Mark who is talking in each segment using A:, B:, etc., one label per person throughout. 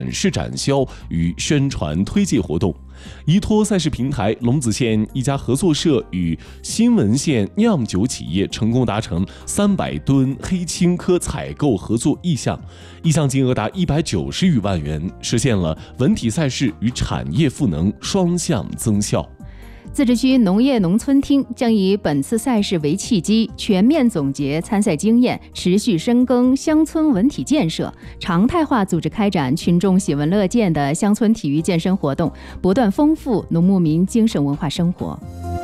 A: 示展销与宣传推介活动。依托赛事平台，龙子县一家合作社与新闻县酿酒企业成功达成300吨黑青稞采购合作意向，意向金额达190余万元，实现了文体赛事与产业赋能双向增效。
B: 自治区农业农村厅将以本次赛事为契机，全面总结参赛经验，持续深耕乡村文体建设，常态化组织开展群众喜闻乐见的乡村体育健身活动，不断丰富农牧民精神文化生活。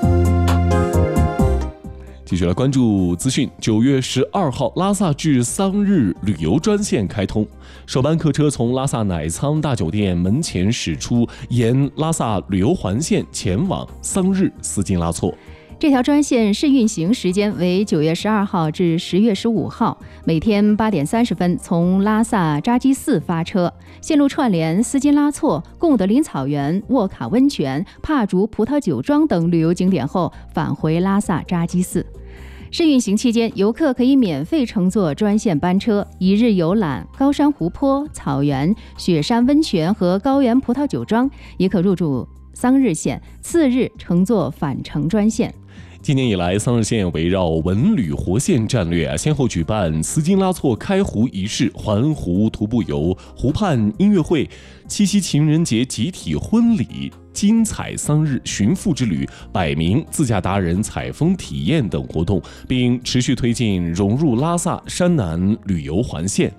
A: 继续来关注资讯。9月12号，拉萨至桑日旅游专线开通，首班客车从拉萨乃仓大酒店门前驶出，沿拉萨旅游环线前往桑日斯金拉措。
B: 这条专线试运行时间为9月12号至10月15号，每天8点30分从拉萨扎基寺发车，线路串联斯金拉措、贡德林草原、沃卡温泉、帕竹葡萄酒庄等旅游景点后，返回拉萨扎基寺。试运行期间，游客可以免费乘坐专线班车，一日游览高山湖泊、草原、雪山温泉和高原葡萄酒庄，也可入住桑日县，次日乘坐返程专线。
A: 今年以来，桑日县围绕文旅活县战略，先后举办斯金拉措开湖仪式、环湖徒步游、湖畔音乐会、七夕情人节集体婚礼、金彩桑日寻父之旅、100名自驾达人采风体验等活动，并持续推进融入拉萨山南旅游环线。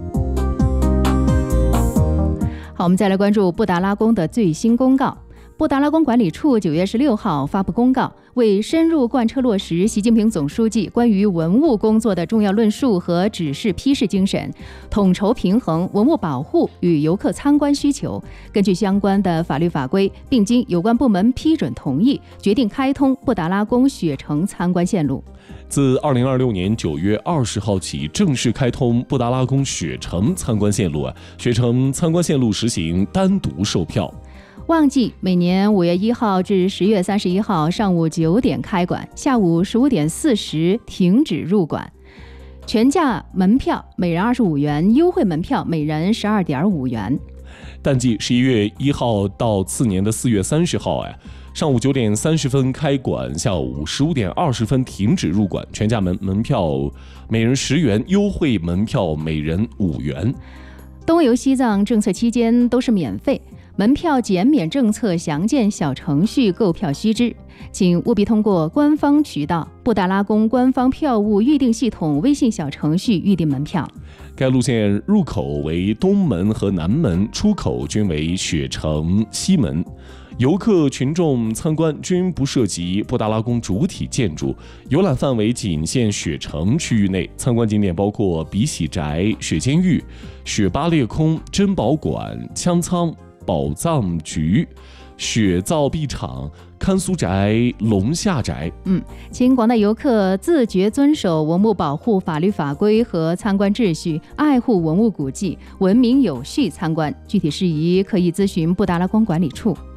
B: 好，我们再来关注布达拉宫的最新公告。布达拉宫管理处9月16号发布公告，为深入贯彻落实习近平总书记关于文物工作的重要论述和指示批示精神，统筹平衡文物保护与游客参观需求，根据相关的法律法规，并经有关部门批准同意，决定开通布达拉宫雪城参观线路。
A: 自2026年9月20号起正式开通布达拉宫雪城参观线路，雪城参观线路实行单独售票。
B: 旺季每年5月1号至10月31号上午9点开馆，下午15点40停止入馆。全价门票每人25元，优惠门票每人12.5元。
A: 淡季11月1号到次年的4月30号，上午9点30分开馆，下午15点20分停止入馆，全价门票每人10元，优惠门票每人5元。
B: 东游西藏政策期间都是免费，门票减免政策详见小程序购票须知，请务必通过官方渠道布达拉宫官方票务预订系统微信小程序预订门票。
A: 该路线入口为东门和南门，出口均为雪城西门。游客群众参观均不涉及布达拉宫主体建筑，游览范围仅限雪城区域内。参观景点包括比喜宅、雪监狱、雪巴列空、珍宝馆、羌仓、宝藏局、雪造币厂、堪苏宅、龙夏宅。
B: 请广大游客自觉遵守文物保护法律法规和参观秩序，爱护文物古迹，文明有序参观。具体事宜可以咨询布达拉宫管理处。